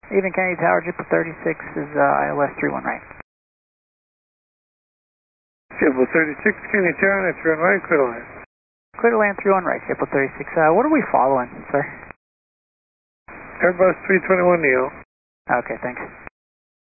Even Kennedy Tower, JetBlue 36 is ILS 31 right. JetBlue 36, Kennedy Tower, 31 right, clear to land. Clear to land 31 right, JetBlue 36. What are we following, sir? Airbus 321neo. Okay, thanks.